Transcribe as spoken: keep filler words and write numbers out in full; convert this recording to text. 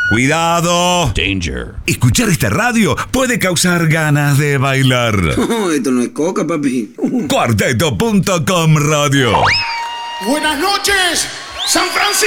¡Cuidado! Danger. Escuchar esta radio puede causar ganas de bailar. No, esto no es coca, papi. Cuarteto punto com Radio. Buenas noches, San Francisco.